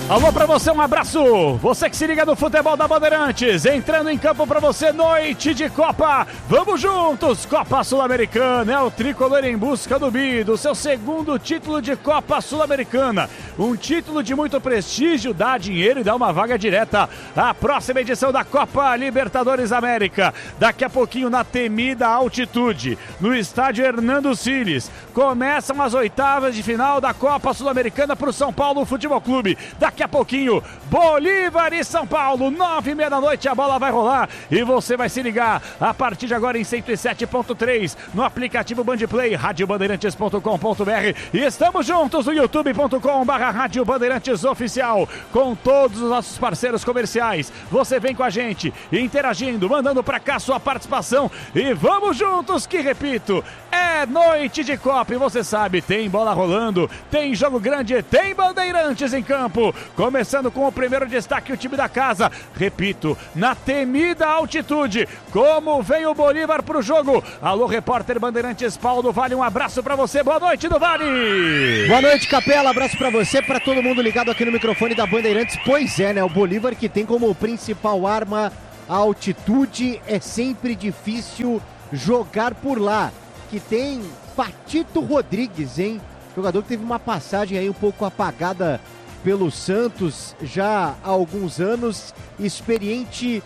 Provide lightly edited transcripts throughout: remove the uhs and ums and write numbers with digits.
Alô pra você, um abraço! Você que se liga no futebol da Bandeirantes, entrando em campo pra você, noite de Copa! Vamos juntos! Copa Sul-Americana, é o tricolor em busca do do seu segundo título de Copa Sul-Americana. Um título de muito prestígio, dá dinheiro e dá uma vaga direta à próxima edição da Copa Libertadores América. Daqui a pouquinho, na temida altitude, no estádio Hernando Siles, começam as oitavas de final da Copa Sul-Americana para o São Paulo Futebol Clube. Daqui a pouquinho, Bolívar e São Paulo, 9h30 da noite, a bola vai rolar e você vai se ligar a partir de agora em 107.3 no aplicativo Bandplay, radiobandeirantes.com.br, e estamos juntos no youtube.com/Rádio Bandeirantes Oficial, com todos os nossos parceiros comerciais. Você vem com a gente, interagindo, mandando pra cá sua participação e vamos juntos, que repito, é noite de Copa e você sabe, tem bola rolando, tem jogo grande, tem Bandeirantes em campo. Começando com o primeiro destaque, o time da casa. Repito, na temida altitude. Como vem o Bolívar pro jogo? Alô, repórter Bandeirantes Paulo Vale, um abraço pra você. Boa noite, do Vale. Boa noite, Capela. Abraço pra você, pra todo mundo ligado aqui no microfone da Bandeirantes. Pois é, né? O Bolívar, que tem como principal arma a altitude, é sempre difícil jogar por lá. Que tem Patito Rodrigues, hein? Jogador que teve uma passagem aí um pouco apagada pelo Santos já há alguns anos, experiente,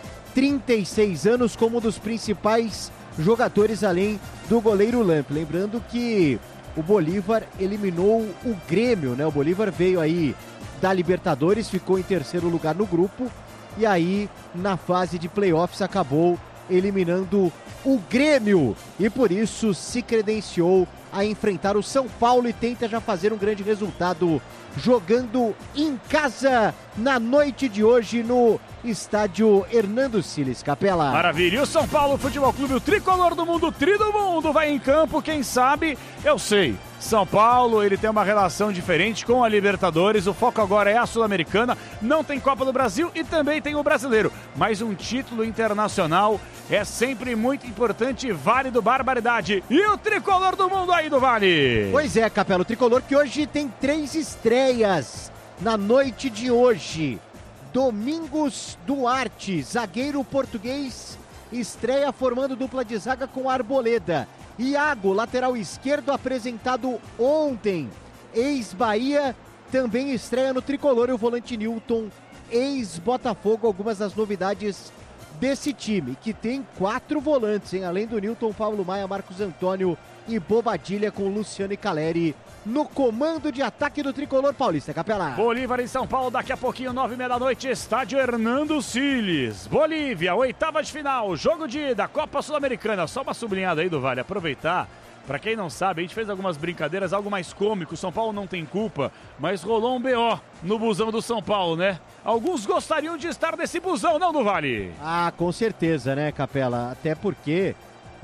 36 anos, como um dos principais jogadores além do goleiro Lamp. Lembrando que o Bolívar eliminou o Grêmio, né? O Bolívar veio aí da Libertadores, ficou em terceiro lugar no grupo e aí na fase de playoffs acabou eliminando o Grêmio e por isso se credenciou a enfrentar o São Paulo e tenta já fazer um grande resultado jogando em casa na noite de hoje no estádio Hernando Siles, Capela. Maravilha, e o São Paulo Futebol Clube, o tricolor do mundo, tri do mundo, vai em campo, quem sabe, eu sei. São Paulo, ele tem uma relação diferente com a Libertadores, o foco agora é a Sul-Americana, não tem Copa do Brasil e também tem o Brasileiro, mas um título internacional é sempre muito importante, válido, barbaridade. E o tricolor do mundo aí do Vale? Pois é, Capela, o tricolor que hoje tem 3 estreias na noite de hoje. Domingos Duarte, zagueiro português, estreia formando dupla de zaga com Arboleda. Iago, lateral esquerdo, apresentado ontem, ex-Bahia, também estreia no tricolor. E o volante Newton, ex-Botafogo, algumas das novidades desse time, que tem 4 volantes, hein? Além do Newton, Paulo Maia, Marcos Antônio e Bobadilha, com Luciano e Caleri no comando de ataque do tricolor paulista, Capela. Bolívar em São Paulo, daqui a pouquinho, 9h30 da noite, estádio Hernando Siles. Bolívia, oitava de final, jogo de ida, Copa Sul-Americana. Só uma sublinhada aí do Vale, aproveitar. Pra quem não sabe, a gente fez algumas brincadeiras, algo mais cômico, São Paulo não tem culpa, mas rolou um BO no busão do São Paulo, né? Alguns gostariam de estar nesse busão, não, do Vale? Ah, com certeza, né, Capela? Até porque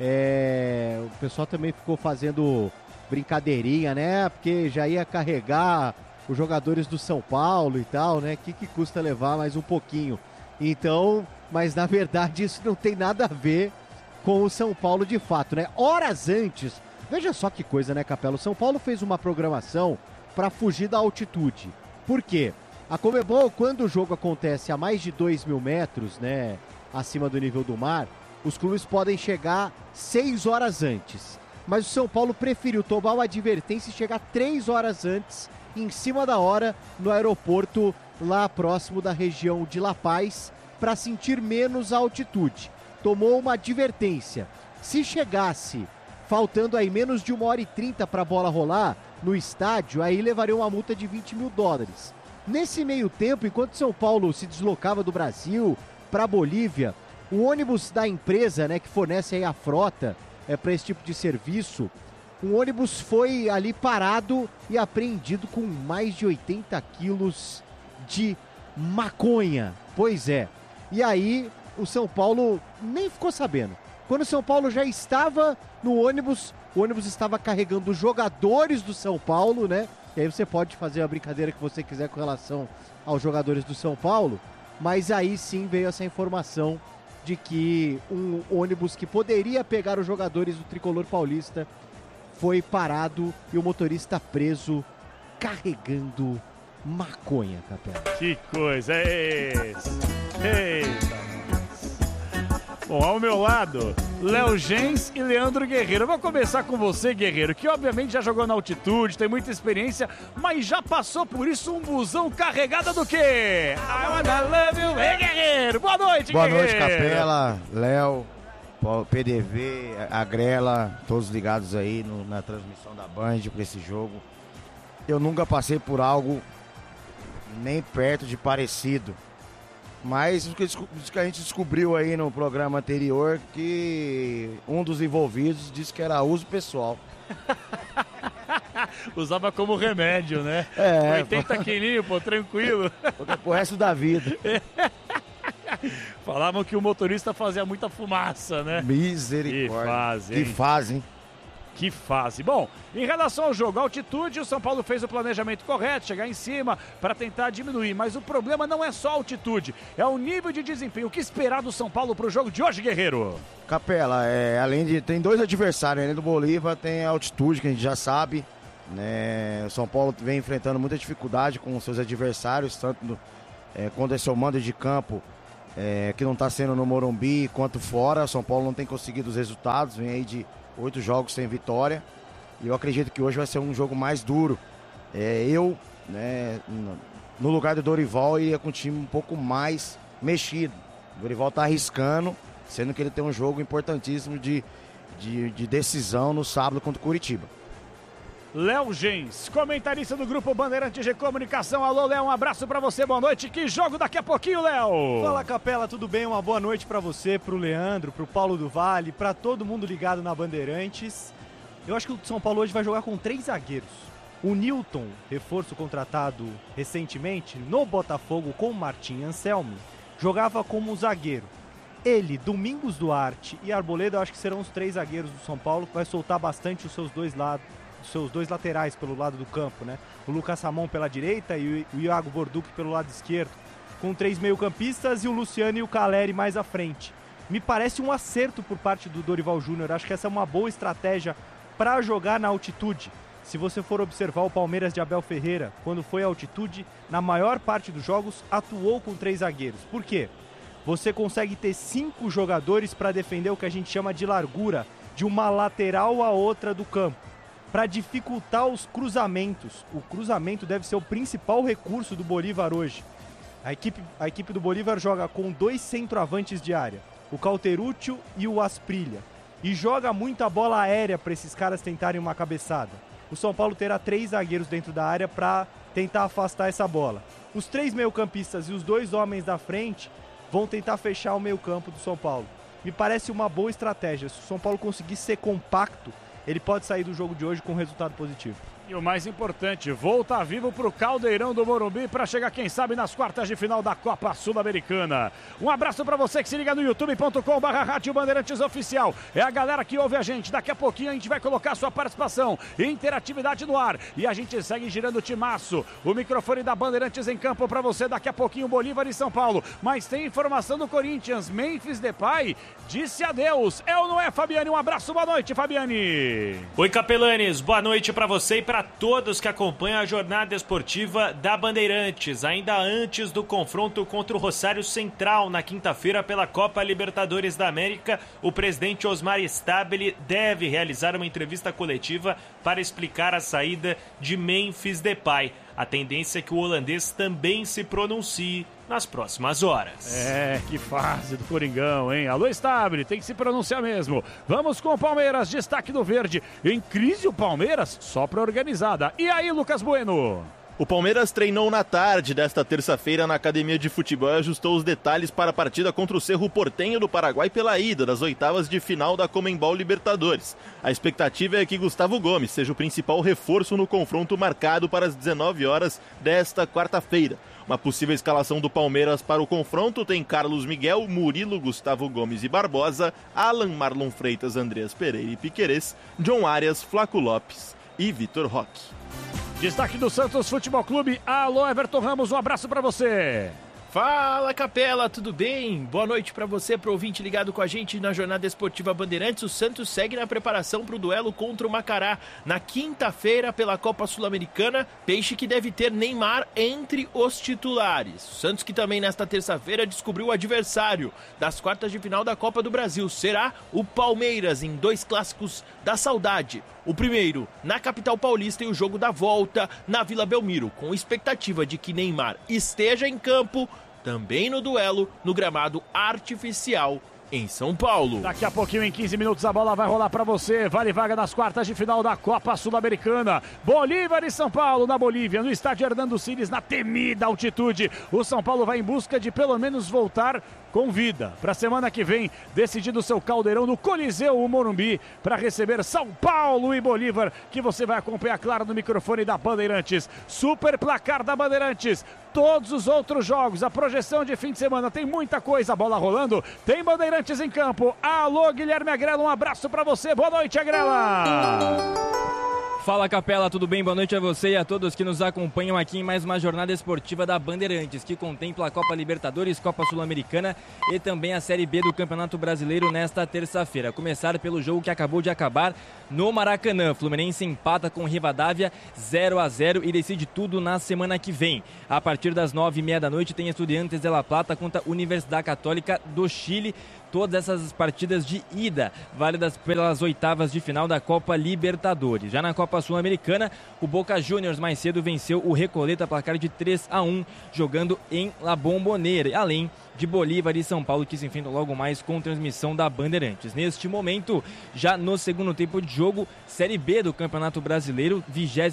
o pessoal também ficou fazendo brincadeirinha, né? Porque já ia carregar os jogadores do São Paulo e tal, né? Que custa levar mais um pouquinho? Então, mas na verdade isso não tem nada a ver com o São Paulo de fato, né? Horas antes, veja só que coisa, né, Capela? O São Paulo fez uma programação para fugir da altitude. Por quê? A Conmebol, quando o jogo acontece a mais de 2.000 metros, né, acima do nível do mar, os clubes podem chegar 6 horas antes. Mas o São Paulo preferiu tomar uma advertência e chegar 3 horas antes, em cima da hora, no aeroporto lá próximo da região de La Paz, para sentir menos a altitude. Tomou uma advertência. Se chegasse faltando aí menos de 1h30 para a bola rolar no estádio, aí levaria uma multa de $20 mil. Nesse meio tempo, enquanto São Paulo se deslocava do Brasil para a Bolívia, o ônibus da empresa, né, que fornece aí a frota para esse tipo de serviço, um ônibus foi ali parado e apreendido com mais de 80 quilos de maconha. Pois é. E aí o São Paulo nem ficou sabendo. Quando o São Paulo já estava no ônibus, o ônibus estava carregando os jogadores do São Paulo, né? E aí você pode fazer a brincadeira que você quiser com relação aos jogadores do São Paulo, mas aí sim veio essa informação de que um ônibus que poderia pegar os jogadores do tricolor paulista foi parado e o motorista preso carregando maconha, Capela. Que coisa é esse? Eita. Bom, ao meu lado, Léo Gens e Leandro Guerreiro. Eu vou começar com você, Guerreiro, que obviamente já jogou na altitude, tem muita experiência, mas já passou por isso um busão carregado do quê? I wanna love you, hey, Guerreiro! Boa noite, Boa Guerreiro! Boa noite, Capela, Léo, PDV, a Grela, todos ligados aí na transmissão da Band para esse jogo. Eu nunca passei por algo nem perto de parecido. Mas o que a gente descobriu aí no programa anterior, que um dos envolvidos disse que era uso pessoal. Usava como remédio, né? 80 quilinhos, pô, tranquilo. Pro resto da vida. Falavam que o motorista fazia muita fumaça, né? Misericórdia. Que fase, hein? Que fase. Bom, em relação ao jogo, a altitude, o São Paulo fez o planejamento correto, chegar em cima para tentar diminuir. Mas o problema não é só a altitude, é o nível de desempenho. O que esperar do São Paulo para o jogo de hoje, Guerreiro? Capela, além de... Tem dois adversários, além do Bolívar, tem a altitude, que a gente já sabe. Né? O São Paulo vem enfrentando muita dificuldade com os seus adversários, tanto quando é seu mando de campo, que não está sendo no Morumbi, quanto fora. O São Paulo não tem conseguido os resultados, vem aí de 8 jogos sem vitória, e eu acredito que hoje vai ser um jogo mais duro. No lugar do Dorival, ia com um time um pouco mais mexido. O Dorival tá arriscando, sendo que ele tem um jogo importantíssimo de decisão no sábado contra o Curitiba. Léo Gens, comentarista do Grupo Bandeirantes de Comunicação. Alô, Léo, um abraço pra você, boa noite. Que jogo daqui a pouquinho, Léo? Fala, Capela, tudo bem? Uma boa noite pra você, pro Leandro, pro Paulo do Vale, pra todo mundo ligado na Bandeirantes. Eu acho que o São Paulo hoje vai jogar com 3 zagueiros. O Newton, reforço contratado recentemente no Botafogo com o Martim Anselmi, jogava como zagueiro. Ele, Domingos Duarte e Arboleda, eu acho que serão os 3 zagueiros do São Paulo, que vai soltar bastante os seus dois laterais pelo lado do campo, né? O Lucas Ramon pela direita e o Iago Borduc pelo lado esquerdo, com 3 meio-campistas e o Luciano e o Caleri mais à frente. Me parece um acerto por parte do Dorival Júnior. Acho que essa é uma boa estratégia para jogar na altitude. Se você for observar o Palmeiras de Abel Ferreira, quando foi à altitude, na maior parte dos jogos atuou com 3 zagueiros. Por quê? Você consegue ter 5 jogadores para defender o que a gente chama de largura, de uma lateral a outra do campo, para dificultar os cruzamentos. O cruzamento deve ser o principal recurso do Bolívar hoje. A equipe do Bolívar joga com 2 centroavantes de área, o Cauteruccio e o Asprilla, e joga muita bola aérea para esses caras tentarem uma cabeçada. O São Paulo terá 3 zagueiros dentro da área para tentar afastar essa bola. Os 3 meio-campistas e os 2 homens da frente vão tentar fechar o meio-campo do São Paulo. Me parece uma boa estratégia. Se o São Paulo conseguir ser compacto, ele pode sair do jogo de hoje com um resultado positivo. E o mais importante, voltar vivo pro Caldeirão do Morumbi para chegar, quem sabe, nas quartas de final da Copa Sul-Americana. Um abraço para você que se liga no youtube.com/Rádio Bandeirantes Oficial. É a galera que ouve a gente. Daqui a pouquinho a gente vai colocar sua participação e interatividade no ar. E a gente segue girando o timaço. O microfone da Bandeirantes em campo para você. Daqui a pouquinho Bolívar e São Paulo. Mas tem informação do Corinthians. Memphis Depay disse adeus. É ou não é, Fabiane? Um abraço, boa noite, Fabiane. Oi, Capelanes. Boa noite para você e para todos que acompanham a jornada esportiva da Bandeirantes, ainda antes do confronto contra o Rosário Central na quinta-feira pela Copa Libertadores da América. O presidente Osmar Stabile deve realizar uma entrevista coletiva para explicar a saída de Memphis Depay. A tendência é que o holandês também se pronuncie nas próximas horas. Que fase do Coringão, hein? Alô, Stabile, tem que se pronunciar mesmo. Vamos com o Palmeiras, destaque do verde. Em crise o Palmeiras, só pra organizada. E aí, Lucas Bueno? O Palmeiras treinou na tarde desta terça-feira na academia de futebol e ajustou os detalhes para a partida contra o Cerro Porteño do Paraguai pela ida das oitavas de final da Conmebol Libertadores. A expectativa é que Gustavo Gomes seja o principal reforço no confronto marcado para as 19 horas desta quarta-feira. Uma possível escalação do Palmeiras para o confronto tem Carlos Miguel, Murilo, Gustavo Gomes e Barbosa, Alan, Marlon Freitas, Andreas Pereira e Piquerez, John Arias, Flaco Lopes e Vitor Roque. Destaque do Santos Futebol Clube. Alô, Everton Ramos, um abraço para você. Fala, Capela, tudo bem? Boa noite para você, pro ouvinte ligado com a gente na Jornada Esportiva Bandeirantes. O Santos segue na preparação para o duelo contra o Macará na quinta-feira pela Copa Sul-Americana, peixe que deve ter Neymar entre os titulares. O Santos que também nesta terça-feira descobriu o adversário das quartas de final da Copa do Brasil. Será o Palmeiras em 2 clássicos da saudade. O primeiro na capital paulista e o jogo da volta na Vila Belmiro, com expectativa de que Neymar esteja em campo, também no duelo no gramado artificial em São Paulo. Daqui a pouquinho, em 15 minutos, a bola vai rolar para você. Vale vaga nas quartas de final da Copa Sul-Americana. Bolívar e São Paulo na Bolívia, no estádio Hernando Siles, na temida altitude. O São Paulo vai em busca de pelo menos voltar com vida para a semana que vem, decidindo seu caldeirão no Coliseu Morumbi, para receber São Paulo e Bolívar, que você vai acompanhar, claro, no microfone da Bandeirantes. Super placar da Bandeirantes. Todos os outros jogos, a projeção de fim de semana, tem muita coisa, bola rolando, tem Bandeirantes em campo. Alô, Guilherme Agrela, um abraço para você, boa noite, Agrela! Fala, Capela, tudo bem? Boa noite a você e a todos que nos acompanham aqui em mais uma jornada esportiva da Bandeirantes, que contempla a Copa Libertadores, Copa Sul-Americana e também a Série B do Campeonato Brasileiro nesta terça-feira. Começar pelo jogo que acabou de acabar no Maracanã. Fluminense empata com Rivadavia 0-0 e decide tudo na semana que vem. A partir das 9h30 da noite tem Estudiantes de La Plata contra Universidade Católica do Chile. Todas essas partidas de ida, válidas pelas oitavas de final da Copa Libertadores. Já na Copa Sul-Americana, o Boca Juniors mais cedo venceu o Recoleta, placar de 3-1, jogando em La Bombonera, além de Bolívar e São Paulo, que se enfrentam logo mais com transmissão da Bandeirantes. Neste momento, já no segundo tempo de jogo, Série B do Campeonato Brasileiro,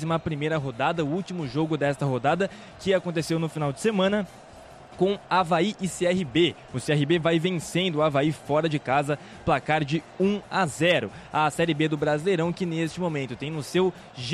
21ª rodada, o último jogo desta rodada, que aconteceu no final de semana, com Avaí e CRB. O CRB vai vencendo o Avaí fora de casa, placar de 1-0. A Série B do Brasileirão, que neste momento tem no seu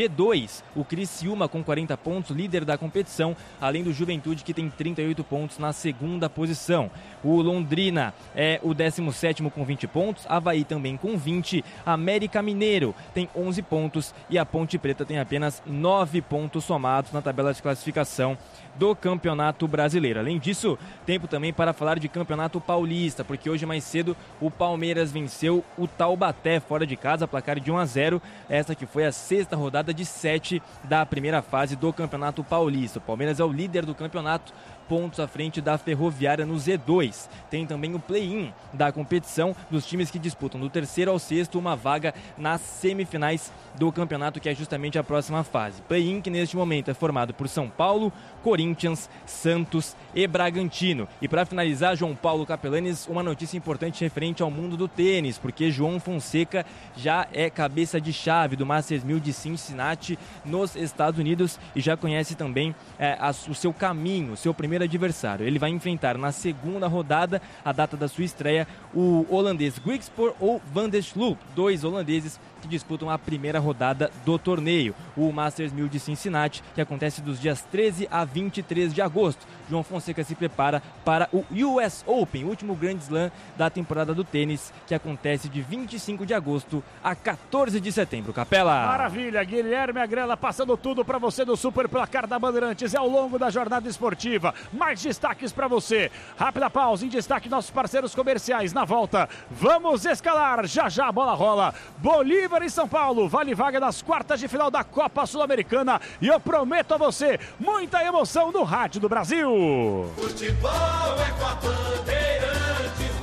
G2 o Criciúma com 40 pontos, líder da competição, além do Juventude, que tem 38 pontos na segunda posição. O Londrina é o 17º com 20 pontos, Avaí também com 20, América Mineiro tem 11 pontos e a Ponte Preta tem apenas 9 pontos somados na tabela de classificação do Campeonato Brasileiro. Além disso, tempo também para falar de Campeonato Paulista, porque hoje mais cedo o Palmeiras venceu o Taubaté fora de casa, placar de 1-0, essa que foi a 6ª rodada de 7 da primeira fase do Campeonato Paulista. O Palmeiras é o líder do campeonato, pontos à frente da Ferroviária no Z2. Tem também o play-in da competição dos times que disputam do 3º ao 6º uma vaga nas semifinais do campeonato, que é justamente a próxima fase. Play-in que neste momento é formado por São Paulo, Corinthians, Santos e Bragantino. E para finalizar, João Paulo Capelanes, uma notícia importante referente ao mundo do tênis, porque João Fonseca já é cabeça de chave do Masters 1000 de Cincinnati nos Estados Unidos e já conhece também o seu caminho, o seu primeiro adversário. Ele vai enfrentar na segunda rodada, a data da sua estreia, o holandês Griekspoor ou Van der Sloot, 2 holandeses que disputam a primeira rodada do torneio. O Masters 1000 de Cincinnati, que acontece dos dias 13 a 23 de agosto. João Fonseca se prepara para o US Open, último Grand Slam da temporada do tênis, que acontece de 25 de agosto a 14 de setembro. Capela! Maravilha, Guilherme Agrela passando tudo para você do Super Placar da Bandeirantes ao longo da jornada esportiva. Mais destaques para você. Rápida pausa, em destaque nossos parceiros comerciais. Na volta, vamos escalar. Já já a bola rola. Bolívar e São Paulo, vale vaga nas quartas de final da Copa Sul-Americana. E eu prometo a você, muita emoção no Rádio do Brasil. Futebol é com a Bandeirantes.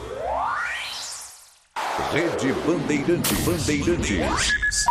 Rede Bandeirantes.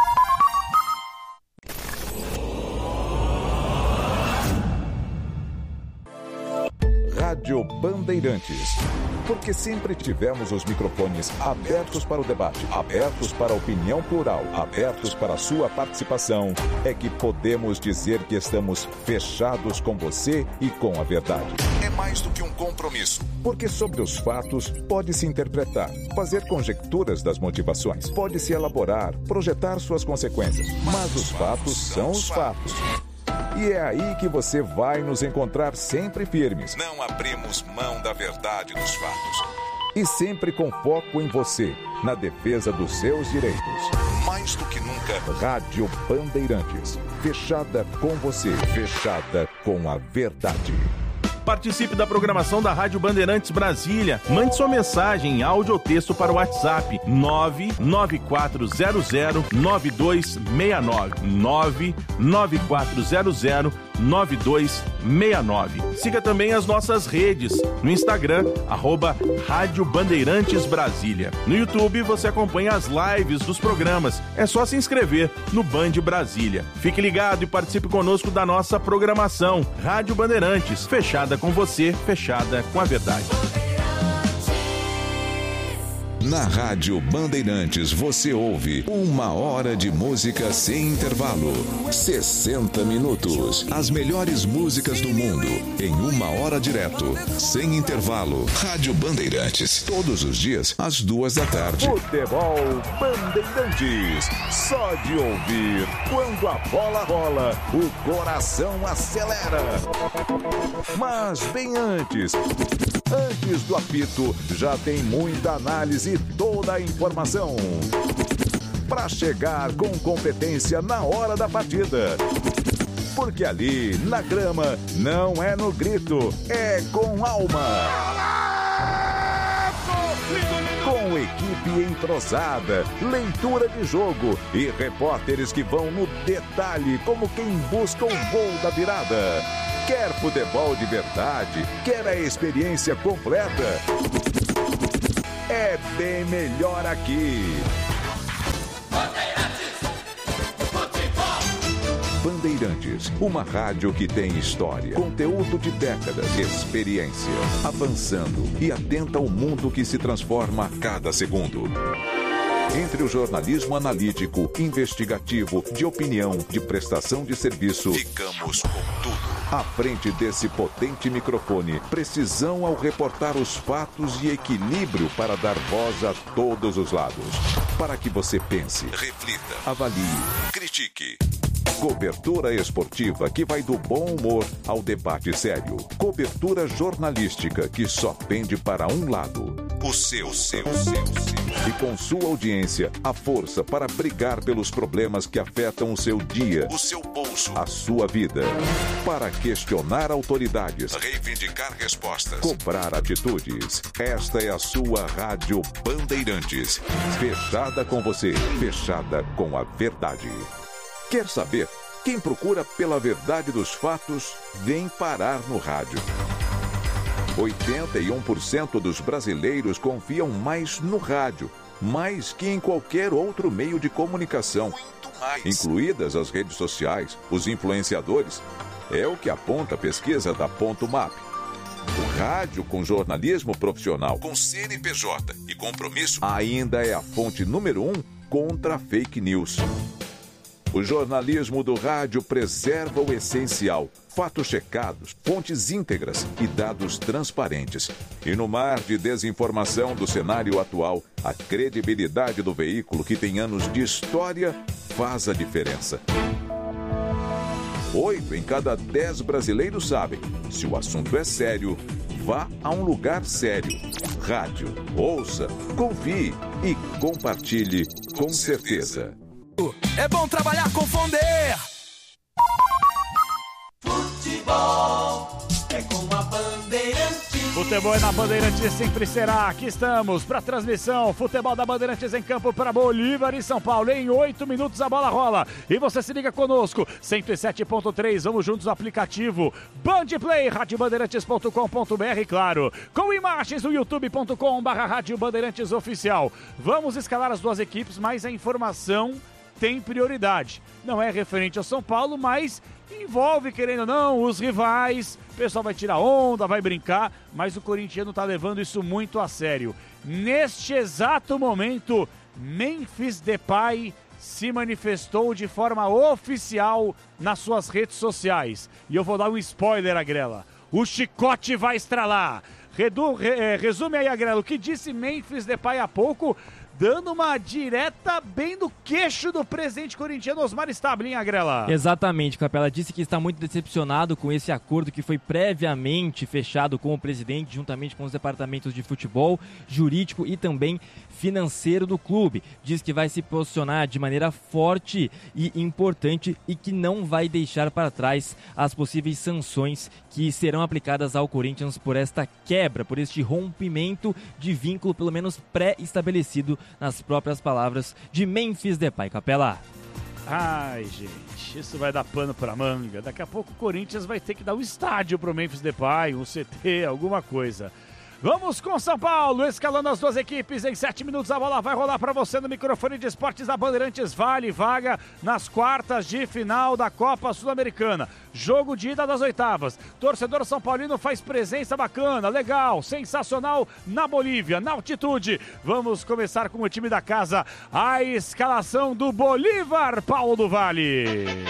Rádio Bandeirantes. Porque sempre tivemos os microfones abertos para o debate, abertos para a opinião plural, abertos para a sua participação, é que podemos dizer que estamos fechados com você e com a verdade. É mais do que um compromisso, porque sobre os fatos pode-se interpretar, fazer conjecturas das motivações, pode-se elaborar, projetar suas consequências, mas os fatos são os fatos. E é aí que você vai nos encontrar sempre firmes. Não abrimos mão da verdade dos fatos. E sempre com foco em você, na defesa dos seus direitos. Mais do que nunca, Rádio Bandeirantes. Fechada com você, fechada com a verdade. Participe da programação da Rádio Bandeirantes Brasília. Mande sua mensagem em áudio ou texto para o WhatsApp 994009269. 994009269. Siga também as nossas redes no Instagram, @Rádio Bandeirantes Brasília. No YouTube você acompanha as lives dos programas. É só se inscrever no Band Brasília. Fique ligado e participe conosco da nossa programação. Rádio Bandeirantes, fechada com você, fechada com a verdade. Na Rádio Bandeirantes você ouve 1 hora de música sem intervalo. 60 minutos. As melhores músicas do mundo em 1 hora direto, sem intervalo. Rádio Bandeirantes. Todos os dias, às 14h. Futebol Bandeirantes. Só de ouvir. Quando a bola rola, o coração acelera. Mas bem antes do apito, já tem muita análise e toda a informação para chegar com competência na hora da partida. Porque ali, na grama, não é no grito, é com alma. Com equipe entrosada, leitura de jogo e repórteres que vão no detalhe como quem busca o gol da virada. Quer futebol de verdade? Quer a experiência completa? É bem melhor aqui. Bandeirantes, uma rádio que tem história, conteúdo de décadas, experiência, avançando e atenta ao mundo que se transforma a cada segundo. Entre o jornalismo analítico, investigativo, de opinião, de prestação de serviço, ficamos com tudo. À frente desse potente microfone, precisão ao reportar os fatos e equilíbrio para dar voz a todos os lados. Para que você pense, reflita, avalie, critique. Cobertura esportiva que vai do bom humor ao debate sério. Cobertura jornalística que só pende para um lado. O seu. E com sua audiência, a força para brigar pelos problemas que afetam o seu dia, o seu bolso, a sua vida. Para questionar autoridades, reivindicar respostas, cobrar atitudes. Esta é a sua Rádio Bandeirantes. Fechada com você, fechada com a verdade. Quer saber? Quem procura pela verdade dos fatos, vem parar no rádio. 81% dos brasileiros confiam mais no rádio, mais que em qualquer outro meio de comunicação, incluídas as redes sociais, os influenciadores. É o que aponta a pesquisa da Ponto Map. O rádio com jornalismo profissional, com CNPJ e compromisso, ainda é a fonte número 1 contra a fake news. O jornalismo do rádio preserva o essencial, fatos checados, fontes íntegras e dados transparentes. E no mar de desinformação do cenário atual, a credibilidade do veículo que tem anos de história faz a diferença. 8 em cada 10 brasileiros sabem, se o assunto é sério, vá a um lugar sério. Rádio, ouça, confie e compartilhe com certeza. É bom trabalhar com Fonder. Futebol é com a Bandeirantes. Futebol é na Bandeirantes, sempre será. Aqui estamos para a transmissão. Futebol da Bandeirantes em campo para Bolívar e São Paulo. Em 8 minutos a bola rola. E você se liga conosco. 107.3, vamos juntos no aplicativo Band Play, radiobandeirantes.com.br, claro. Com imagens no youtube.com/Rádio Bandeirantes Oficial. Vamos escalar as duas equipes, mas a informação tem prioridade. Não é referente ao São Paulo, mas envolve, querendo ou não, os rivais. O pessoal vai tirar onda, vai brincar, mas o corintiano tá levando isso muito a sério. Neste exato momento, Memphis Depay se manifestou de forma oficial nas suas redes sociais. E eu vou dar um spoiler, Agrela. O chicote vai estralar. Resume aí, Agrela, o que disse Memphis Depay há pouco dando uma direta bem no queixo do presidente corintiano Osmar Stabile, hein, Agrela? Exatamente, Capela disse que está muito decepcionado com esse acordo que foi previamente fechado com o presidente, juntamente com os departamentos de futebol, jurídico e também financeiro do clube. Diz que vai se posicionar de maneira forte e importante e que não vai deixar para trás as possíveis sanções que serão aplicadas ao Corinthians por esta quebra, por este rompimento de vínculo, pelo menos pré-estabelecido, nas próprias palavras de Memphis Depay. Capela. Ai, gente, isso vai dar pano pra manga. Daqui a pouco o Corinthians vai ter que dar um estádio pro Memphis Depay, um CT, alguma coisa. Vamos com São Paulo, escalando as duas equipes. Em 7 minutos a bola vai rolar para você no microfone de esportes da Bandeirantes. Vale vaga nas quartas de final da Copa Sul-Americana. Jogo de ida das oitavas. Torcedor São Paulino faz presença bacana, legal, sensacional na Bolívia, na altitude. Vamos começar com o time da casa. A escalação do Bolívar, Paulo do Vale.